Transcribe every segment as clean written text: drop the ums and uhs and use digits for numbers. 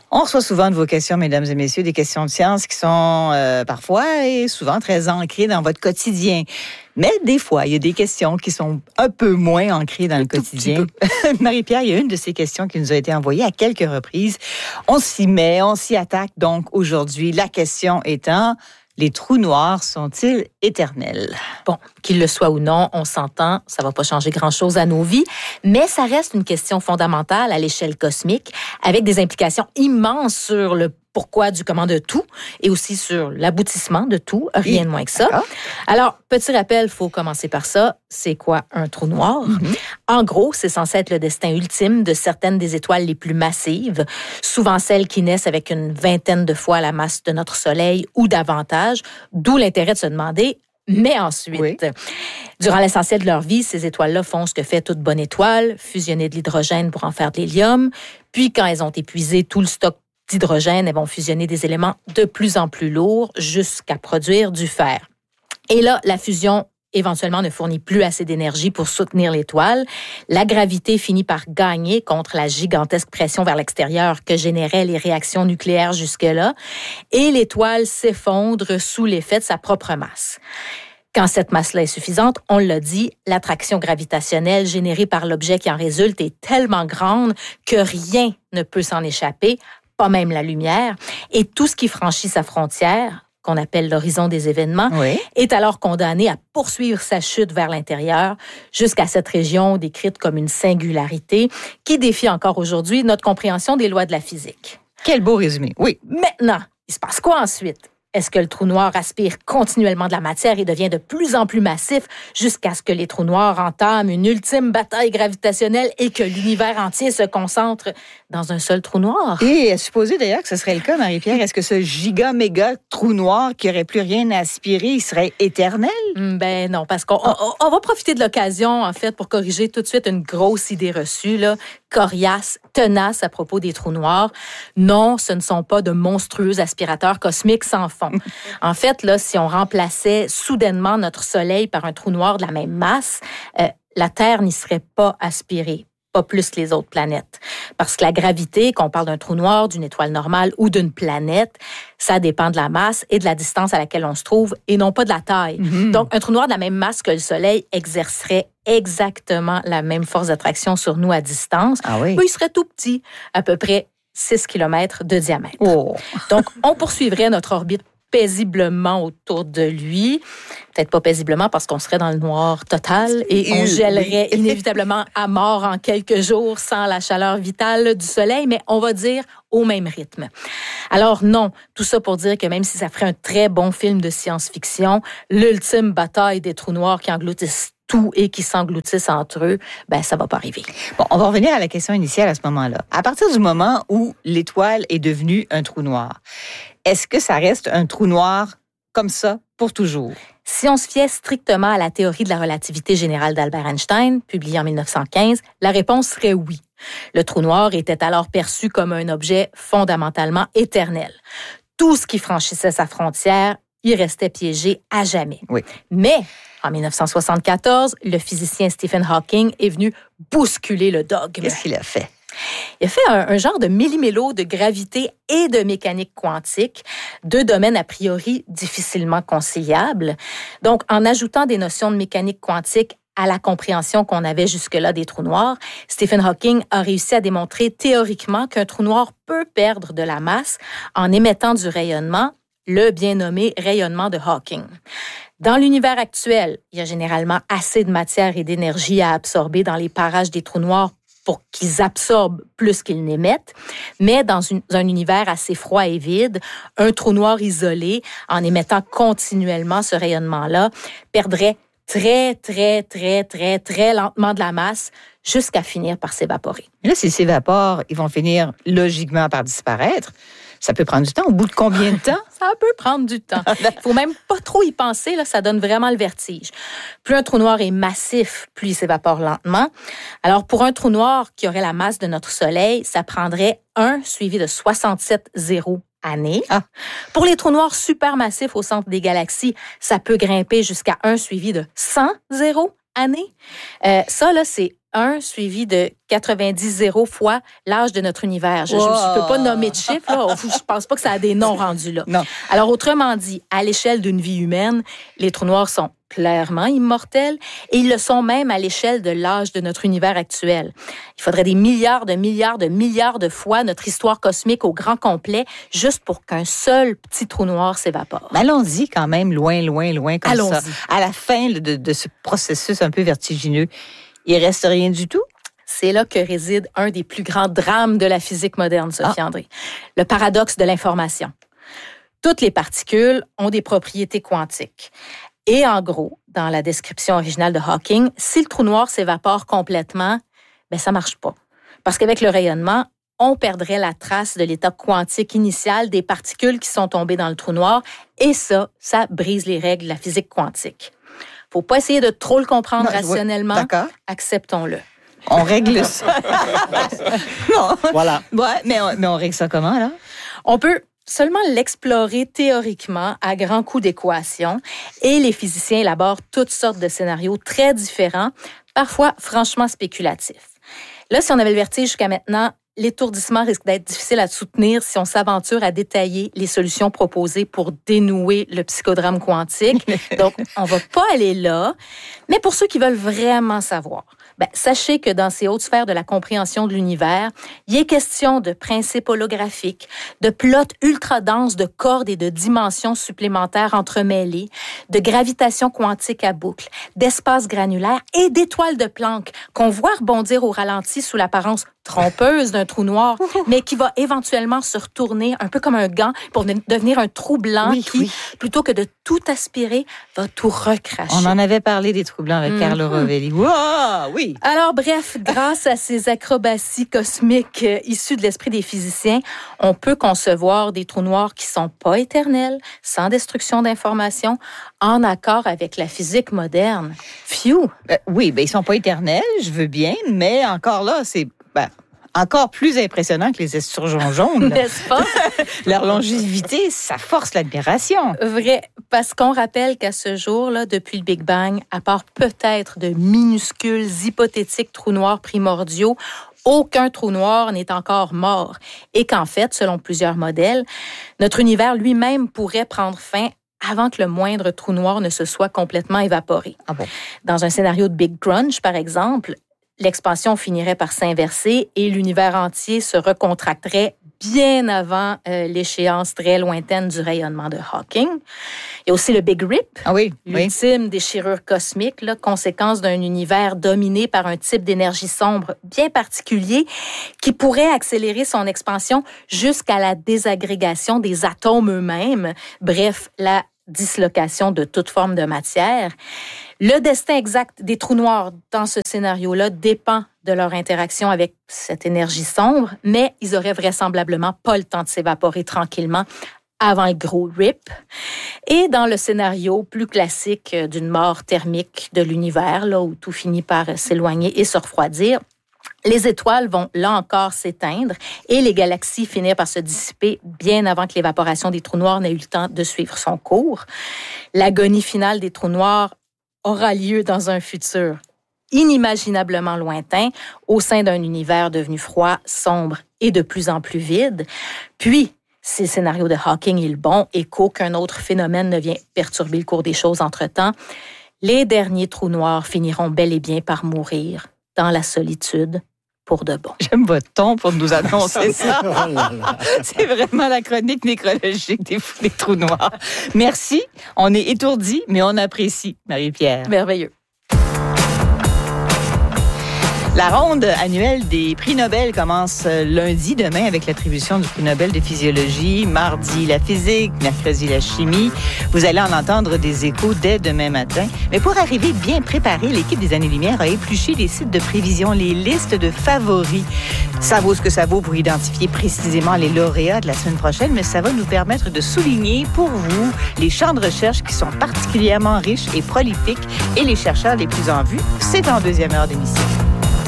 On reçoit souvent de vos questions, mesdames et messieurs, des questions de science qui sont parfois et souvent très ancrées dans votre quotidien. Mais des fois, il y a des questions qui sont un peu moins ancrées dans le quotidien. Marie-Pierre, il y a une de ces questions qui nous a été envoyée à quelques reprises. On s'y met, on s'y attaque donc aujourd'hui. La question étant... Les trous noirs sont-ils éternels? Bon, qu'il le soit ou non, on s'entend, ça va pas changer grand-chose à nos vies, mais ça reste une question fondamentale à l'échelle cosmique, avec des implications immenses sur le pourquoi du comment de tout, et aussi sur l'aboutissement de tout, rien de moins que ça. D'accord. Alors, petit rappel, il faut commencer par ça. C'est quoi un trou noir? En gros, c'est censé être le destin ultime de certaines des étoiles les plus massives, souvent celles qui naissent avec une vingtaine de fois la masse de notre Soleil ou davantage, d'où l'intérêt de se demander, mais ensuite, Oui. Durant l'essentiel de leur vie, ces étoiles-là font ce que fait toute bonne étoile, fusionner de l'hydrogène pour en faire de l'hélium, puis quand elles ont épuisé tout le stock d'hydrogène, elles vont fusionner des éléments de plus en plus lourds jusqu'à produire du fer. Et là, la fusion éventuellement ne fournit plus assez d'énergie pour soutenir l'étoile. La gravité finit par gagner contre la gigantesque pression vers l'extérieur que généraient les réactions nucléaires jusque-là, et l'étoile s'effondre sous l'effet de sa propre masse. Quand cette masse-là est suffisante, on l'a dit, l'attraction gravitationnelle générée par l'objet qui en résulte est tellement grande que rien ne peut s'en échapper, pas même la lumière, et tout ce qui franchit sa frontière, qu'on appelle l'horizon des événements, Oui. est alors condamné à poursuivre sa chute vers l'intérieur jusqu'à cette région décrite comme une singularité qui défie encore aujourd'hui notre compréhension des lois de la physique. Quel beau résumé. Oui. Maintenant, il se passe quoi ensuite? Est-ce que le trou noir aspire continuellement de la matière et devient de plus en plus massif jusqu'à ce que les trous noirs entament une ultime bataille gravitationnelle et que l'univers entier se concentre dans un seul trou noir? Et supposé d'ailleurs que ce serait le cas, Marie-Pierre, est-ce que ce giga-méga trou noir qui n'aurait plus rien à aspirer, il serait éternel? Ben non, parce qu'on on va profiter de l'occasion, en fait, pour corriger tout de suite une grosse idée reçue, là, coriace, tenace à propos des trous noirs. Non, ce ne sont pas de monstrueux aspirateurs cosmiques sans fond. En fait, là, si on remplaçait soudainement notre Soleil par un trou noir de la même masse, la Terre n'y serait pas aspirée. Pas plus que les autres planètes. Parce que la gravité, qu'on parle d'un trou noir, d'une étoile normale ou d'une planète, ça dépend de la masse et de la distance à laquelle on se trouve et non pas de la taille. Donc, un trou noir de la même masse que le Soleil exercerait exactement la même force d'attraction sur nous à distance. Ah oui? Mais il serait tout petit, à peu près 6 km de diamètre. Oh. Donc, on poursuivrait notre orbite paisiblement autour de lui. Peut-être pas paisiblement parce qu'on serait dans le noir total et on gèlerait inévitablement à mort en quelques jours sans la chaleur vitale du Soleil, mais on va dire au même rythme. Alors non, tout ça pour dire que même si ça ferait un très bon film de science-fiction, l'ultime bataille des trous noirs qui engloutissent tout et qui s'engloutissent entre eux, ben ça va pas arriver. Bon, on va revenir à la question initiale à ce moment-là. À partir du moment où l'étoile est devenue un trou noir, est-ce que ça reste un trou noir comme ça pour toujours? Si on se fiait strictement à la théorie de la relativité générale d'Albert Einstein, publiée en 1915, la réponse serait oui. Le trou noir était alors perçu comme un objet fondamentalement éternel. Tout ce qui franchissait sa frontière y restait piégé à jamais. Oui. Mais en 1974, le physicien Stephen Hawking est venu bousculer le dogme. Qu'est-ce qu'il a fait? Il a fait un genre de millimélo de gravité et de mécanique quantique, deux domaines a priori difficilement conciliables. Donc, en ajoutant des notions de mécanique quantique à la compréhension qu'on avait jusque-là des trous noirs, Stephen Hawking a réussi à démontrer théoriquement qu'un trou noir peut perdre de la masse en émettant du rayonnement, le bien nommé rayonnement de Hawking. Dans l'univers actuel, il y a généralement assez de matière et d'énergie à absorber dans les parages des trous noirs pour qu'ils absorbent plus qu'ils n'émettent. Mais dans un univers assez froid et vide, un trou noir isolé, en émettant continuellement ce rayonnement-là, perdrait très, très, très, très, très lentement de la masse jusqu'à finir par s'évaporer. Là, s'ils s'évaporent, ils vont finir logiquement par disparaître. Ça peut prendre du temps. Au bout de combien de temps? Ça peut prendre du temps. Il faut même pas trop y penser, là, ça donne vraiment le vertige. Plus un trou noir est massif, plus il s'évapore lentement. Alors, pour un trou noir qui aurait la masse de notre Soleil, ça prendrait 1 suivi de 67 zéros années. Ah. Pour les trous noirs supermassifs au centre des galaxies, ça peut grimper jusqu'à 1 suivi de 100 zéros années. Ça, là, c'est 1 suivi de 90 fois l'âge de notre univers. Je ne peux pas nommer de chiffre, là. Je ne pense pas que ça a des noms rendus là. Non. Alors, autrement dit, à l'échelle d'une vie humaine, les trous noirs sont clairement immortels et ils le sont même à l'échelle de l'âge de notre univers actuel. Il faudrait des milliards de fois notre histoire cosmique au grand complet juste pour qu'un seul petit trou noir s'évapore. Mais allons-y quand même loin comme allons-y. Ça. À la fin de ce processus un peu vertigineux, il reste rien du tout? C'est là que réside un des plus grands drames de la physique moderne, Sophie André. Le paradoxe de l'information. Toutes les particules ont des propriétés quantiques. Et en gros, dans la description originale de Hawking, si le trou noir s'évapore complètement, ça marche pas. Parce qu'avec le rayonnement, on perdrait la trace de l'état quantique initial des particules qui sont tombées dans le trou noir. Et ça brise les règles de la physique quantique. Faut pas essayer de trop le comprendre rationnellement. D'accord. Acceptons-le. On règle ça. Non. Voilà. Ouais, mais on règle ça comment, là? On peut seulement l'explorer théoriquement à grands coups d'équations et les physiciens élaborent toutes sortes de scénarios très différents, parfois franchement spéculatifs. Là, si on avait le vertige jusqu'à maintenant, l'étourdissement risque d'être difficile à soutenir si on s'aventure à détailler les solutions proposées pour dénouer le psychodrame quantique. Donc, on va pas aller là. Mais pour ceux qui veulent vraiment savoir, sachez que dans ces hautes sphères de la compréhension de l'univers, il est question de principes holographiques, de plots ultra denses de cordes et de dimensions supplémentaires entremêlées, de gravitation quantique à boucle, d'espace granulaire et d'étoiles de Planck qu'on voit rebondir au ralenti sous l'apparence trompeuse d'un trou noir, mais qui va éventuellement se retourner un peu comme un gant pour devenir un trou blanc plutôt que de tout aspirer, va tout recracher. On en avait parlé des trous blancs avec Carlo Rovelli. Wow, oui! Alors bref, grâce à ces acrobaties cosmiques issues de l'esprit des physiciens, on peut concevoir des trous noirs qui sont pas éternels, sans destruction d'informations, en accord avec la physique moderne. Phew! Oui, ils sont pas éternels, je veux bien, mais encore là, c'est encore plus impressionnant que les esturgeons jaunes. N'est-ce pas? Leur longévité, ça force l'admiration. Vrai, parce qu'on rappelle qu'à ce jour, là, depuis le Big Bang, à part peut-être de minuscules, hypothétiques trous noirs primordiaux, aucun trou noir n'est encore mort. Et qu'en fait, selon plusieurs modèles, notre univers lui-même pourrait prendre fin avant que le moindre trou noir ne se soit complètement évaporé. Ah bon? Dans un scénario de Big Crunch, par exemple, l'expansion finirait par s'inverser et l'univers entier se recontracterait bien avant l'échéance très lointaine du rayonnement de Hawking. Il y a aussi le Big Rip, l'ultime déchirure cosmique, conséquence d'un univers dominé par un type d'énergie sombre bien particulier qui pourrait accélérer son expansion jusqu'à la désagrégation des atomes eux-mêmes. Bref, la dislocation de toute forme de matière. Le destin exact des trous noirs dans ce scénario-là dépend de leur interaction avec cette énergie sombre, mais ils auraient vraisemblablement pas le temps de s'évaporer tranquillement avant le gros rip. Et dans le scénario plus classique d'une mort thermique de l'univers, là où tout finit par s'éloigner et se refroidir, les étoiles vont là encore s'éteindre et les galaxies finir par se dissiper bien avant que l'évaporation des trous noirs n'ait eu le temps de suivre son cours. L'agonie finale des trous noirs aura lieu dans un futur inimaginablement lointain, au sein d'un univers devenu froid, sombre et de plus en plus vide. Puis, si le scénario de Hawking est le bon et qu'aucun autre phénomène ne vient perturber le cours des choses entre-temps, les derniers trous noirs finiront bel et bien par mourir dans la solitude pour de bon. J'aime votre ton pour nous annoncer ça. C'est vraiment la chronique nécrologique des trous noirs. Merci. On est étourdis, mais on apprécie, Marie-Pierre. Merveilleux. La ronde annuelle des prix Nobel commence lundi, demain, avec l'attribution du prix Nobel de physiologie, mardi la physique, mercredi la chimie. Vous allez en entendre des échos dès demain matin. Mais pour arriver bien préparé, l'équipe des Années-Lumière a épluché les sites de prévision, les listes de favoris. Ça vaut ce que ça vaut pour identifier précisément les lauréats de la semaine prochaine, mais ça va nous permettre de souligner pour vous les champs de recherche qui sont particulièrement riches et prolifiques et les chercheurs les plus en vue. C'est en deuxième heure d'émission.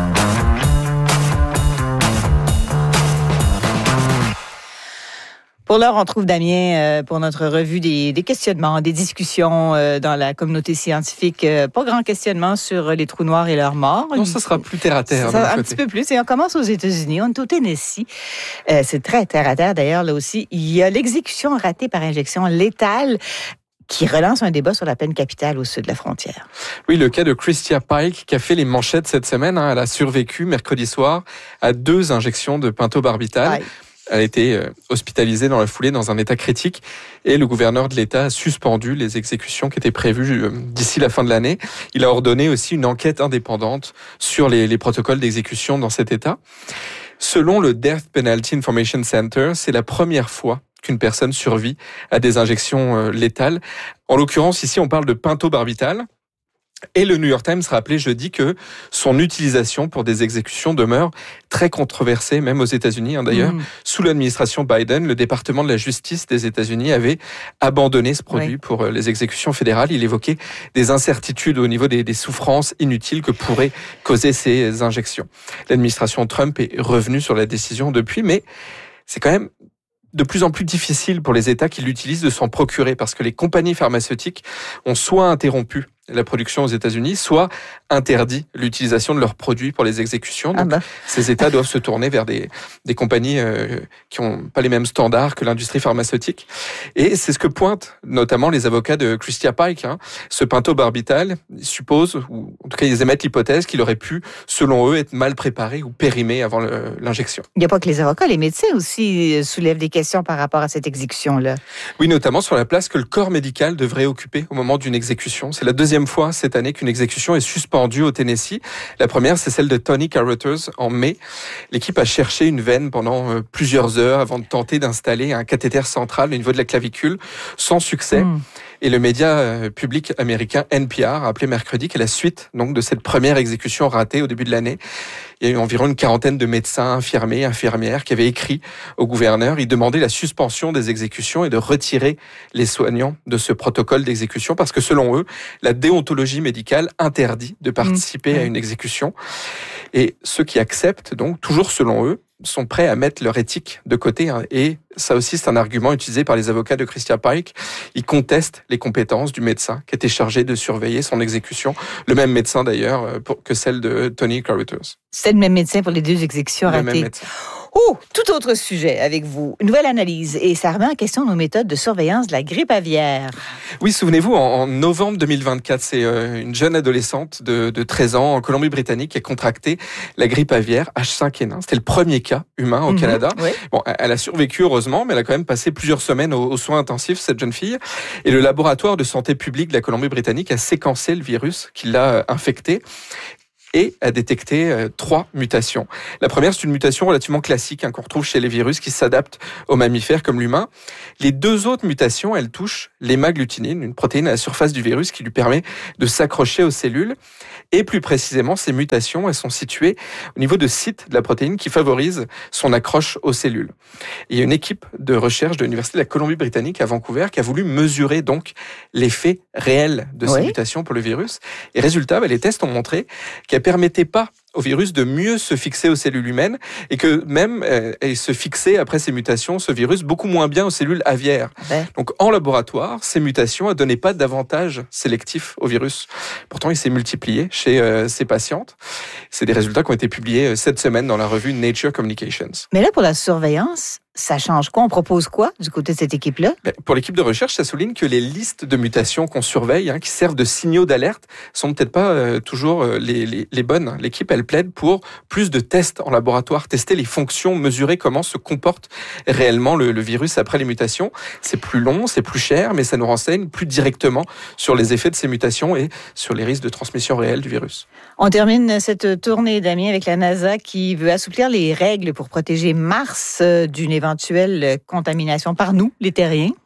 Pour Pour l'heure, on trouve Damien pour notre revue des questionnements, des discussions dans la communauté scientifique. Pas grand questionnement sur les trous noirs et leur mort. Non, ça sera plus terre à terre. Un petit peu plus. Et on commence aux États-Unis. On est au Tennessee. C'est très terre à terre d'ailleurs là aussi. Il y a l'exécution ratée par injection létale qui relance un débat sur la peine capitale au sud de la frontière. Oui, le cas de Christia Pike qui a fait les manchettes cette semaine. Elle a survécu mercredi soir à 2 injections de pentobarbital. Aïe. Elle a été hospitalisée dans la foulée dans un état critique et le gouverneur de l'État a suspendu les exécutions qui étaient prévues d'ici la fin de l'année. Il a ordonné aussi une enquête indépendante sur les protocoles d'exécution dans cet État. Selon le Death Penalty Information Center, c'est la première fois qu'une personne survit à des injections létales. En l'occurrence, ici, on parle de pentobarbital. Et le New York Times rappelait jeudi que son utilisation pour des exécutions demeure très controversée, même aux États-Unis. D'ailleurs, sous l'administration Biden, le département de la justice des États-Unis avait abandonné ce produit pour les exécutions fédérales. Il évoquait des incertitudes au niveau des souffrances inutiles que pourraient causer ces injections. L'administration Trump est revenue sur la décision depuis, mais c'est quand même de plus en plus difficile pour les États qui l'utilisent de s'en procurer parce que les compagnies pharmaceutiques ont soit interrompu la production aux États-Unis, soit interdit l'utilisation de leurs produits pour les exécutions. Donc, ces États doivent se tourner vers des compagnies qui n'ont pas les mêmes standards que l'industrie pharmaceutique. Et c'est ce que pointent notamment les avocats de Christia Pike. Ce pentobarbital suppose, ou en tout cas ils émettent l'hypothèse qu'il aurait pu, selon eux, être mal préparé ou périmé avant l'injection. Il n'y a pas que les avocats, les médecins aussi soulèvent des questions par rapport à cette exécution-là. Oui, notamment sur la place que le corps médical devrait occuper au moment d'une exécution. C'est la deuxième fois cette année qu'une exécution est suspendue au Tennessee. La première, c'est celle de Tony Carruthers en mai. L'équipe a cherché une veine pendant plusieurs heures avant de tenter d'installer un cathéter central au niveau de la clavicule, sans succès. Et le média public américain NPR a appelé mercredi qu'à la suite donc, de cette première exécution ratée au début de l'année, il y a eu environ une quarantaine de médecins, infirmiers, infirmières qui avaient écrit au gouverneur. Ils demandaient la suspension des exécutions et de retirer les soignants de ce protocole d'exécution parce que selon eux, la déontologie médicale interdit de participer à une exécution. Et ceux qui acceptent, donc, toujours selon eux, sont prêts à mettre leur éthique de côté. Et ça aussi, c'est un argument utilisé par les avocats de Christia Pike. Ils contestent les compétences du médecin qui était chargé de surveiller son exécution. Le même médecin, d'ailleurs, que celle de Tony Carruthers. C'est le même médecin pour les 2 exécutions ratées. Le même médecin. Oh, tout autre sujet avec vous. Une nouvelle analyse et ça remet en question nos méthodes de surveillance de la grippe aviaire. Oui, souvenez-vous, en novembre 2024, c'est une jeune adolescente de 13 ans en Colombie-Britannique qui a contracté la grippe aviaire H5N1. C'était le premier cas humain au Canada. Oui. Bon, elle a survécu heureusement, mais elle a quand même passé plusieurs semaines aux soins intensifs, cette jeune fille. Et le laboratoire de santé publique de la Colombie-Britannique a séquencé le virus qui l'a infecté et a détecté 3 mutations. La première, c'est une mutation relativement classique qu'on retrouve chez les virus qui s'adaptent aux mammifères comme l'humain. Les 2 autres mutations, elles touchent l'hémagglutinine, une protéine à la surface du virus qui lui permet de s'accrocher aux cellules. Et plus précisément, ces mutations, elles sont situées au niveau de sites de la protéine qui favorisent son accroche aux cellules. Et il y a une équipe de recherche de l'Université de la Colombie-Britannique à Vancouver qui a voulu mesurer donc l'effet réel de ces mutations pour le virus. Et résultat, les tests ont montré qu'elles ne permettaient pas au virus de mieux se fixer aux cellules humaines et que même il se fixait après ces mutations, ce virus, beaucoup moins bien aux cellules aviaires. Donc en laboratoire, ces mutations ne donnaient pas d'avantage sélectif au virus. Pourtant, il s'est multiplié chez ces patientes. C'est des résultats qui ont été publiés cette semaine dans la revue Nature Communications. Mais là, pour la surveillance, ça change quoi? On propose quoi du côté de cette équipe-là? Pour l'équipe de recherche, ça souligne que les listes de mutations qu'on surveille, qui servent de signaux d'alerte, sont peut-être pas toujours les bonnes. L'équipe, elle plaide pour plus de tests en laboratoire, tester les fonctions, mesurer comment se comporte réellement le virus après les mutations. C'est plus long, c'est plus cher, mais ça nous renseigne plus directement sur les effets de ces mutations et sur les risques de transmission réelle du virus. On termine cette tournée, Damien, avec la NASA qui veut assouplir les règles pour protéger Mars d'une éventuelle contamination par nous, les terriens.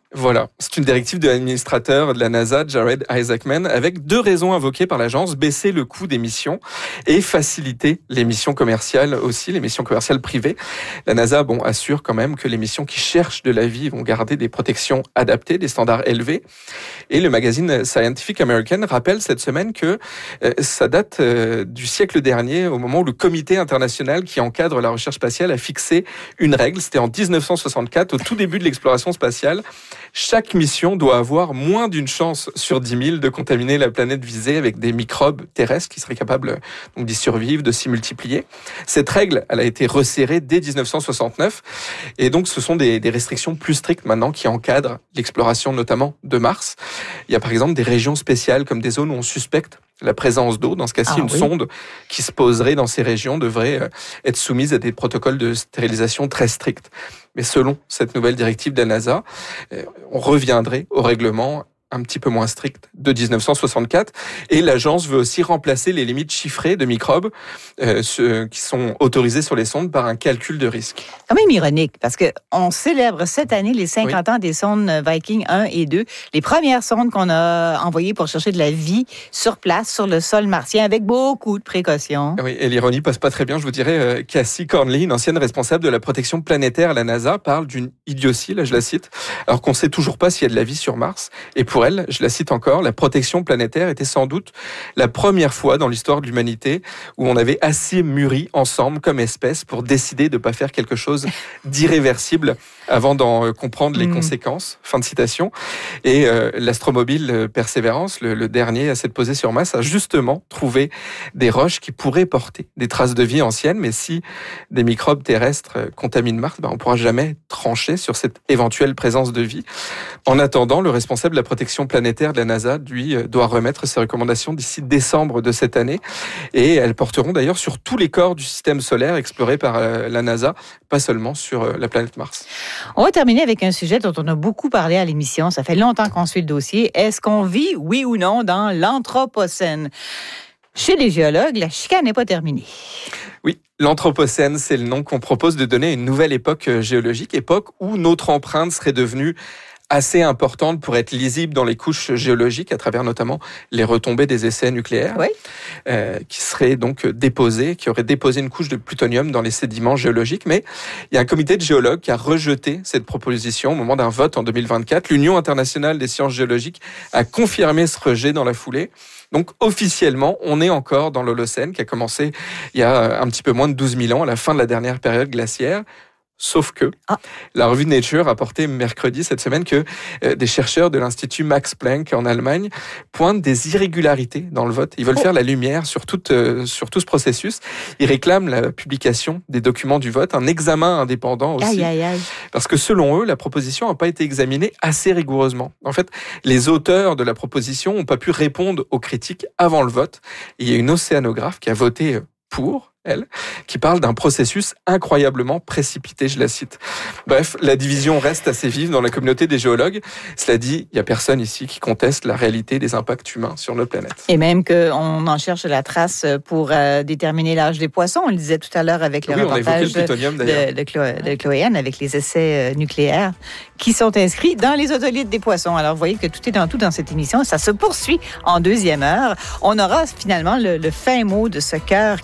Voilà, c'est une directive de l'administrateur de la NASA, Jared Isaacman, avec 2 raisons invoquées par l'agence: baisser le coût des missions et faciliter les missions commerciales aussi, les missions commerciales privées. La NASA, assure quand même que les missions qui cherchent de la vie vont garder des protections adaptées, des standards élevés. Et le magazine Scientific American rappelle cette semaine que ça date du siècle dernier, au moment où le comité international qui encadre la recherche spatiale a fixé une règle. C'était en 1964, au tout début de l'exploration spatiale. Chaque mission doit avoir moins d'une chance sur 10 000 de contaminer la planète visée avec des microbes terrestres qui seraient capables d'y survivre, de s'y multiplier. Cette règle, elle a été resserrée dès 1969. Et donc, ce sont des restrictions plus strictes maintenant qui encadrent l'exploration notamment de Mars. Il y a par exemple des régions spéciales comme des zones où on suspecte la présence d'eau. Dans ce cas-ci, une sonde qui se poserait dans ces régions devrait être soumise à des protocoles de stérilisation très stricts. Mais selon cette nouvelle directive de la NASA, on reviendrait au règlement un petit peu moins strict de 1964. Et l'agence veut aussi remplacer les limites chiffrées de microbes qui sont autorisés sur les sondes par un calcul de risque. Quand même ironique, parce qu'on célèbre cette année les 50 ans des sondes Viking 1 et 2, les premières sondes qu'on a envoyées pour chercher de la vie sur place, sur le sol martien, avec beaucoup de précautions. Oui, et l'ironie passe pas très bien, je vous dirais. Cassie Cornely, une ancienne responsable de la protection planétaire à la NASA, parle d'une idiotie, là je la cite, alors qu'on sait toujours pas s'il y a de la vie sur Mars. Et pour elle, je la cite encore, la protection planétaire était sans doute la première fois dans l'histoire de l'humanité où on avait assez mûri ensemble comme espèce pour décider de ne pas faire quelque chose d'irréversible avant d'en comprendre les conséquences. Fin de citation. Et l'astromobile Perseverance, le dernier à s'être posé sur Mars, a justement trouvé des roches qui pourraient porter des traces de vie anciennes, mais si des microbes terrestres contaminent Mars, on ne pourra jamais trancher sur cette éventuelle présence de vie. En attendant, le responsable de la protection planétaire de la NASA, lui, doit remettre ses recommandations d'ici décembre de cette année. Et elles porteront d'ailleurs sur tous les corps du système solaire explorés par la NASA, pas seulement sur la planète Mars. On va terminer avec un sujet dont on a beaucoup parlé à l'émission. Ça fait longtemps qu'on suit le dossier. Est-ce qu'on vit, oui ou non, dans l'Anthropocène? Chez les géologues, la chicane n'est pas terminée. Oui, l'Anthropocène, c'est le nom qu'on propose de donner à une nouvelle époque géologique, époque où notre empreinte serait devenue assez importante pour être lisible dans les couches géologiques, à travers notamment les retombées des essais nucléaires, qui seraient donc déposées, qui auraient déposé une couche de plutonium dans les sédiments géologiques. Mais il y a un comité de géologues qui a rejeté cette proposition au moment d'un vote en 2024. L'Union internationale des sciences géologiques a confirmé ce rejet dans la foulée. Donc, officiellement, on est encore dans l'Holocène, qui a commencé il y a un petit peu moins de 12 000 ans, à la fin de la dernière période glaciaire. Sauf que la revue Nature a rapporté mercredi cette semaine que des chercheurs de l'Institut Max Planck en Allemagne pointent des irrégularités dans le vote. Ils veulent faire la lumière sur tout ce processus. Ils réclament la publication des documents du vote, un examen indépendant aussi. Parce que selon eux, la proposition n'a pas été examinée assez rigoureusement. En fait, les auteurs de la proposition n'ont pas pu répondre aux critiques avant le vote. Et il y a une océanographe qui a voté pour, elle, qui parle d'un processus incroyablement précipité, je la cite. Bref, la division reste assez vive dans la communauté des géologues. Cela dit, il n'y a personne ici qui conteste la réalité des impacts humains sur notre planète. Et même qu'on en cherche la trace pour déterminer l'âge des poissons. On le disait tout à l'heure avec le reportage de Chloé-Anne, avec les essais nucléaires qui sont inscrits dans les otolithes des poissons. Alors, vous voyez que tout est dans tout dans cette émission. Ça se poursuit en deuxième heure. On aura finalement le fin mot de ce cœur